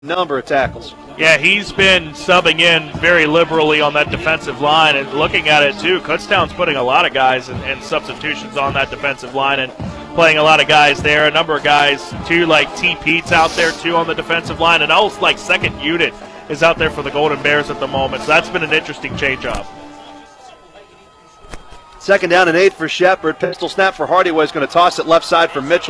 number of tackles. Yeah, he's been subbing in very liberally on that defensive line, and looking at it too, Kutztown's putting a lot of guys and substitutions on that defensive line and playing a lot of guys there. A number of guys too, like T. Pete's out there too on the defensive line, and almost like second unit is out there for the Golden Bears at the moment. So that's been an interesting change-up. 2nd down and 8 for Shepherd. Pistol snap for Hardy was going to toss it left side for Mitchell.